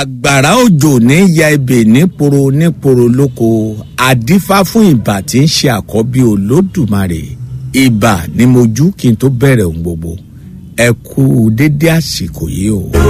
àgbàrá òjò ní ya ebè níporo lóko àdífá fún ìbà tí ń ṣe àkọ́bí olódùmarè ìbà ni mo jú kí n tó bẹ̀rẹ̀ ohun gbogbo ẹ kú dédé àsìkò yìí o.